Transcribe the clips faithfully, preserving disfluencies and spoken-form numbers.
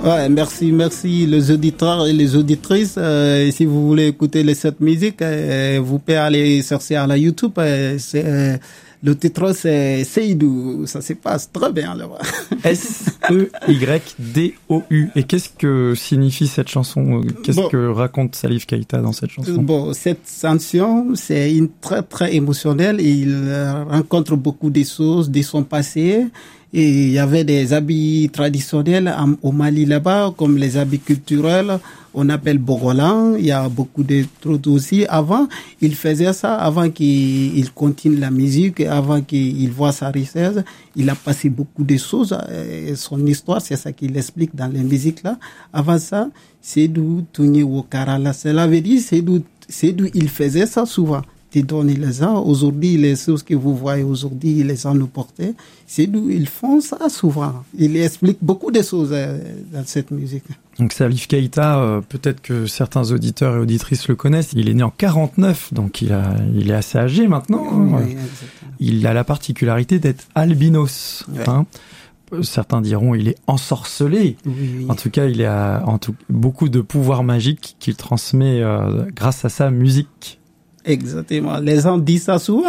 Ouais, merci, merci les auditeurs et les auditrices. Euh, si vous voulez écouter cette musique, euh, vous pouvez aller chercher à la YouTube. Euh, c'est, euh, le titre, c'est Seydou. Ça se passe très bien là-bas. S E Y D O U. Et qu'est-ce que signifie cette chanson? Qu'est-ce bon. que raconte Salif Keïta dans cette chanson? Bon, cette chanson, c'est une très, très émotionnelle. Il rencontre beaucoup de choses de son passé. Et il y avait des habits traditionnels au Mali là-bas, comme les habits culturels, on appelle Bogolan. Il y a beaucoup de trucs aussi. Avant, il faisait ça, avant qu'il il continue la musique, avant qu'il voit sa richesse. Il a passé beaucoup de choses. Son histoire, c'est ça qu'il explique dans les musiques là. Avant ça, c'est d'où Touni Wokarala. Cela veut dire, c'est d'où, c'est d'où il faisait ça souvent. Donner les gens. Aujourd'hui, les choses que vous voyez aujourd'hui, les gens nous portaient, c'est d'où ils font ça souvent. Il explique beaucoup de choses dans cette musique. Donc Salif Keïta, euh, peut-être que certains auditeurs et auditrices le connaissent. Il est né en quarante-neuf, donc il, a, il est assez âgé maintenant. Oui, exactement. Il a la particularité d'être albinos. Ouais. Hein. Certains diront il est ensorcelé. Oui, oui. En tout cas, il a en tout, beaucoup de pouvoirs magiques qu'il transmet euh, grâce à sa musique. Exactement. Les gens disent ça souvent.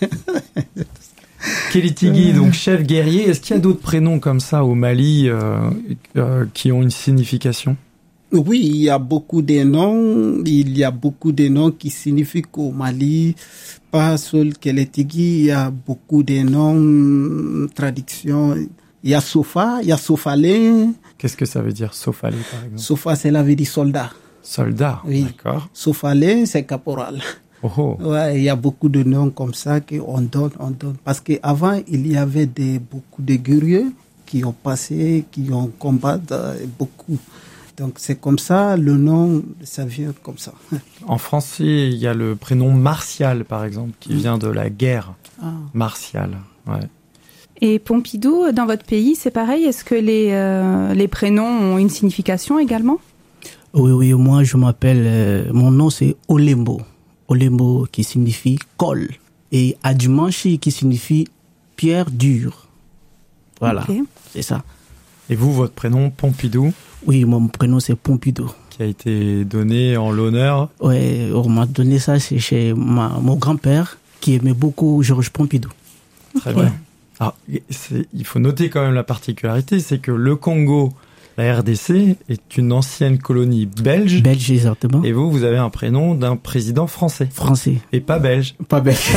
Kelitigi, donc chef guerrier. Est-ce qu'il y a d'autres prénoms comme ça au Mali euh, euh, qui ont une signification? Oui, il y a beaucoup de noms. Il y a beaucoup de noms qui signifient qu'au Mali, pas seul Kelitigi, il y a beaucoup de noms, traductions. Il y a Sofa, il y a Sofalé. Qu'est-ce que ça veut dire, Sofalé, par exemple? Sofa, c'est la veut dire soldat. Soldat, oui. D'accord. Sofalé, c'est caporal. Oh oh. Ouais, il y a beaucoup de noms comme ça qu'on donne, on donne. Parce qu'avant, il y avait des, beaucoup de guerriers qui ont passé, qui ont combattu beaucoup. Donc c'est comme ça, le nom, ça vient comme ça. En français, il y a le prénom Martial, par exemple, qui vient de la guerre. Ah. Martial, ouais. Et Pompidou, dans votre pays, c'est pareil? Est-ce que les, euh, les prénoms ont une signification également? Oui, oui, moi je m'appelle, euh, mon nom c'est Olembo. Olembo qui signifie col et Adjumanchi qui signifie pierre dure. Voilà, okay. C'est ça. Et vous, votre prénom Pompidou? Oui, mon prénom c'est Pompidou. Qui a été donné en l'honneur? Oui, on m'a donné ça, c'est chez ma, mon grand-père qui aimait beaucoup Georges Pompidou. Très okay. bien. Alors, c'est, il faut noter quand même la particularité, c'est que le Congo, la R D C, est une ancienne colonie belge. Belge, exactement. Et vous, vous avez un prénom d'un président français. Français. Et pas belge. Pas belge.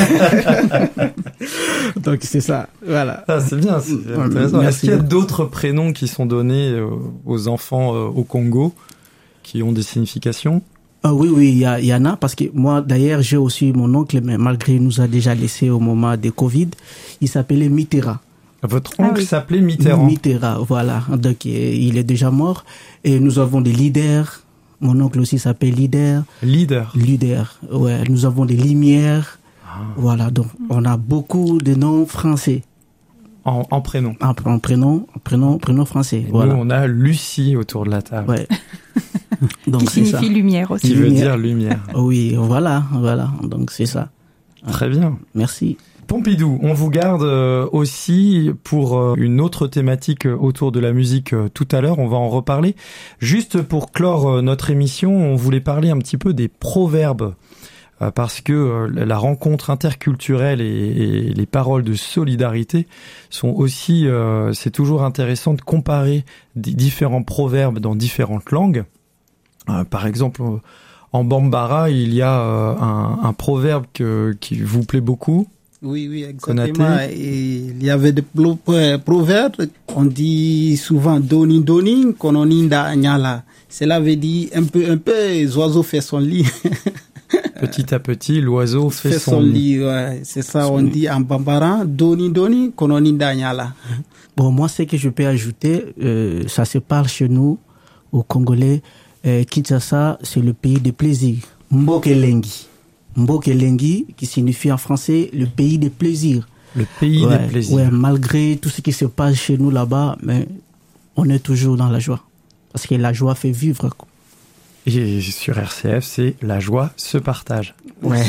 Donc c'est ça, voilà. Ah, c'est bien, c'est intéressant. Merci. Est-ce qu'il y a d'autres prénoms qui sont donnés aux enfants au Congo qui ont des significations? Ah oui, oui, il y, y en a, parce que moi, d'ailleurs, j'ai aussi mon oncle, mais malgré il nous a déjà laissé au moment de Covid, il s'appelait Mitterrand. Votre oncle ah oui. s'appelait Mitterrand. Mitterrand, voilà. Donc, il est déjà mort. Et nous avons des leaders. Mon oncle aussi s'appelle Leader. Leader. Leader, ouais. Nous avons des Lumières. Ah. Voilà, donc on a beaucoup de noms français. En, en prénom. En, en prénom, en prénom, prénom français. Et voilà. Nous, on a Lucie autour de la table. Ouais. Donc, qui signifie ça. Lumière aussi. Qui veut dire lumière. Oui, voilà, voilà. Donc c'est ça. Très bien. Merci. Pompidou, on vous garde aussi pour une autre thématique autour de la musique tout à l'heure, on va en reparler. Juste pour clore notre émission, on voulait parler un petit peu des proverbes, parce que la rencontre interculturelle et, et les paroles de solidarité sont aussi, c'est toujours intéressant de comparer des différents proverbes dans différentes langues. Par exemple, en Bambara, il y a un, un proverbe que, qui vous plaît beaucoup. Oui, oui, exactement. Et il y avait des proverbes, on dit souvent doni doni, kononinda nyala. Cela veut dire un peu, un peu, l'oiseau fait son lit. Petit à petit, l'oiseau fait, fait son, son lit. lit ouais. C'est ça, son on lit. Dit en bambara, doni doni, kononinda nyala. Bon, moi, ce que je peux ajouter, euh, ça se parle chez nous, aux Congolais. Euh, Kinshasa, c'est le pays des plaisirs. Mbokelengi. Mbokelengi, qui signifie en français le pays des plaisirs. Le pays ouais, des plaisirs. Ouais, malgré tout ce qui se passe chez nous là-bas, mais on est toujours dans la joie. Parce que la joie fait vivre. Quoi. Et sur R C F, c'est la joie se partage. Ouais.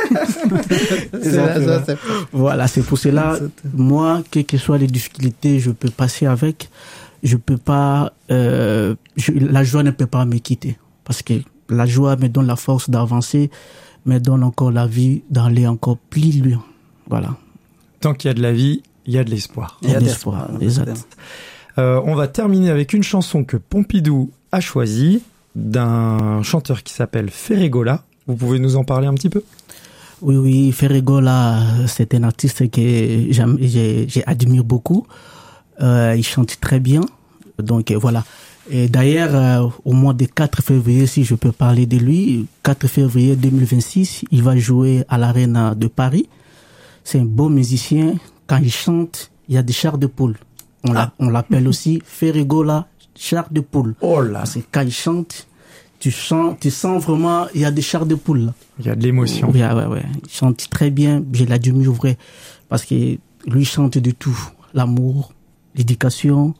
c'est la joie, c'est... Voilà, c'est pour cela, moi, quelles que soient les difficultés, je peux passer avec. je peux pas, euh, je, la joie ne peut pas me quitter. Parce que la joie me donne la force d'avancer, me donne encore la vie d'aller encore plus loin. Voilà. Tant qu'il y a de la vie, il y a de l'espoir. Il y a de l'espoir, exact. Euh, on va terminer avec une chanson que Pompidou a choisie, d'un chanteur qui s'appelle Ferregola. Vous pouvez nous en parler un petit peu? Oui, oui, Ferregola, c'est un artiste que j'ai, j'ai admire beaucoup. Euh, il chante très bien. Donc voilà. Et d'ailleurs, euh, au mois de quatre février, si je peux parler de lui, quatre février deux mille vingt-six, il va jouer à l'Arena de Paris. C'est un beau musicien. Quand il chante, il y a des chars de poule. On, ah. on l'appelle aussi Ferregola, char de poule. Oh là. Parce que quand il chante, tu sens, tu sens vraiment, il y a des chars de poule. Là. Il y a de l'émotion. Oui, ouais, ouais. Il chante très bien. Je l'admire vrai. Parce que lui chante de tout. L'amour, l'éducation,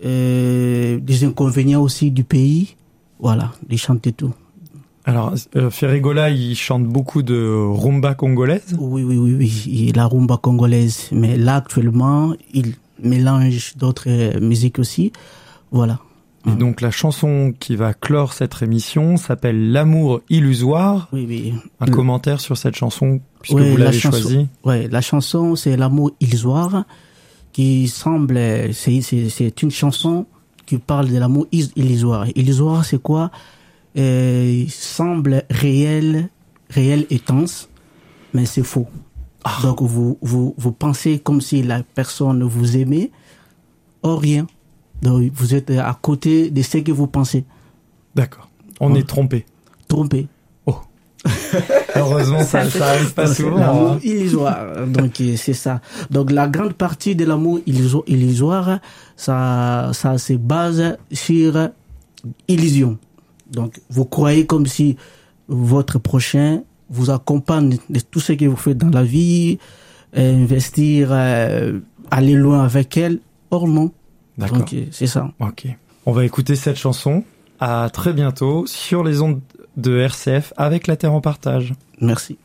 euh, les inconvénients aussi du pays. Voilà, il chante de tout. Alors, euh, Ferregola, il chante beaucoup de rumba congolaise. Oui, oui, oui, oui, la rumba congolaise. Mais là, actuellement, il mélange d'autres euh, musiques aussi. Voilà. Et donc, la chanson qui va clore cette émission s'appelle L'amour illusoire. Oui, oui. Un Le... commentaire sur cette chanson, puisque oui, vous l'avez chanson... choisie. Oui, la chanson, c'est L'amour illusoire, qui semble, c'est, c'est, c'est une chanson qui parle de l'amour illusoire. Illusoire, c'est quoi? Euh, semble réel, réel et tense, mais c'est faux. Ah. Donc vous, vous, vous pensez comme si la personne vous aimait, or rien. Donc vous êtes à côté de ce que vous pensez. D'accord. On ouais. est trompé. Trompé. Oh. Heureusement, ça, ça arrive pas souvent. L'amour hein. illusoire. Donc c'est ça. Donc la grande partie de l'amour illusoire, ça, ça se base sur illusion. Donc, vous croyez comme si votre prochain vous accompagne de tout ce que vous faites dans la vie, investir, euh, aller loin avec elle. Or non. D'accord. Donc, c'est ça. Ok. On va écouter cette chanson. À très bientôt sur les ondes de R C F avec La Terre en Partage. Merci.